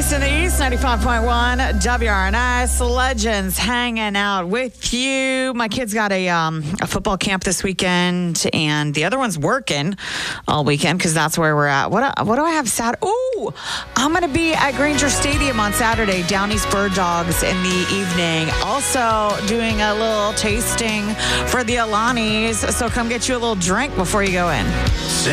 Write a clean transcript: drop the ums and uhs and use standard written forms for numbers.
East in the East, 95.1 WRNS. Legends hanging out with you. My kid's got a football camp this weekend, and the other one's working all weekend because that's where we're at. What do I have Saturday? Ooh, I'm going to be at Granger Stadium on Saturday, Downey's Bird Dogs in the evening. Also doing a little tasting for the Alanis, so come get you a little drink before you go in.